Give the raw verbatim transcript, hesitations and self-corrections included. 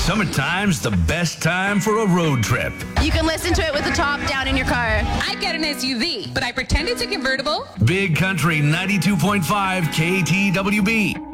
Summertime's the best time for a road trip. You can listen to it with the top down in your car. I get an S U V, but I pretend it's a convertible. Big Country ninety-two point five K T W B.